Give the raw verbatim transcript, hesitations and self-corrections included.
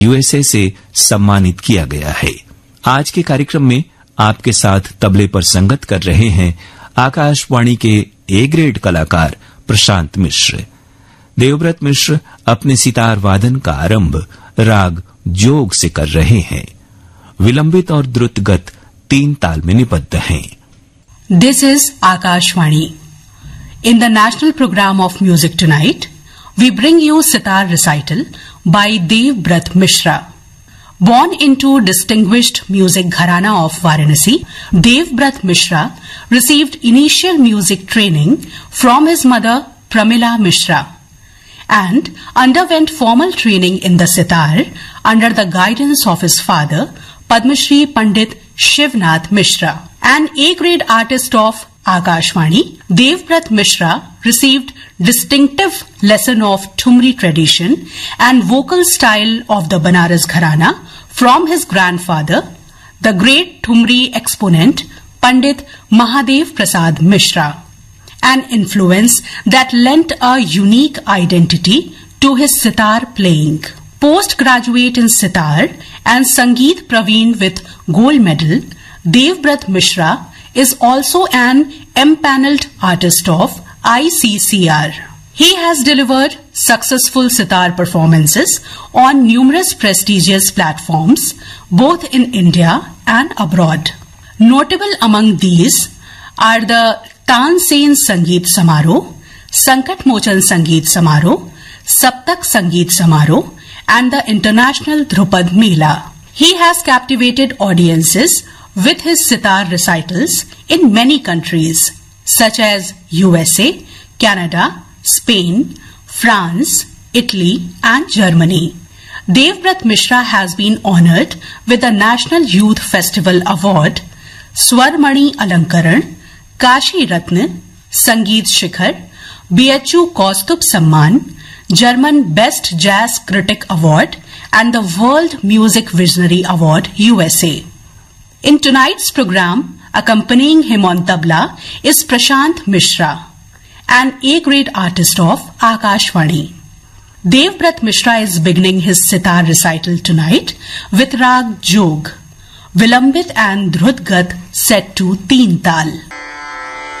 USA से सम्मानित किया गया है। आज के कार्यक्रम में आपके साथ तबले पर संगत कर रहे हैं आकाशवाणी के ए ग्रेड कलाकार प्रशांत मिश्र। देवव्रत मिश्र अपने सितार वादन का आरंभ राग जोग से कर रहे हैं। विलंबित और द्रुतगत तीन ताल में निबद्ध हैं। This is Akashvani. In the national program of music tonight, we bring you sitar recital by Devbrat Mishra. Born into distinguished music gharana of Varanasi, Devbrat Mishra received initial music training from his mother Pramila Mishra and underwent formal training in the sitar under the guidance of his father Padma Shri Pandit Shivnath Mishra. An A-grade artist of Akashvani, Devbrat Mishra received distinctive lesson of Thumri tradition and vocal style of the Banaras Gharana from his grandfather, the great Thumri exponent Pandit Mahadev Prasad Mishra, an influence that lent a unique identity to his sitar playing. Postgraduate in sitar and Sangeet Praveen with gold medal, Devbrat Mishra is also an empaneled artist of I C C R. He has delivered successful sitar performances on numerous prestigious platforms, both in India and abroad. Notable among these are the Tansen Sangeet Samaroh, Sankat Mochan Sangeet Samaroh, Saptak Sangeet Samaroh, and the International Dhrupad Mela. He has captivated audiences with his sitar recitals in many countries such as U S A, Canada, Spain, France, Italy and Germany. Devbrat Mishra has been honoured with the National Youth Festival Award, Swarmani Alankaran, Kashi Ratna, Sangeet Shikhar, B H U Kaustubh Samman, German Best Jazz Critic Award and the World Music Visionary Award U S A. In tonight's program, accompanying him on tabla is Prashant Mishra, an A-grade artist of Akashvani. Devbrat Mishra is beginning his sitar recital tonight with Rag Jog, Vilambit and Drutgat set to Teen Tal.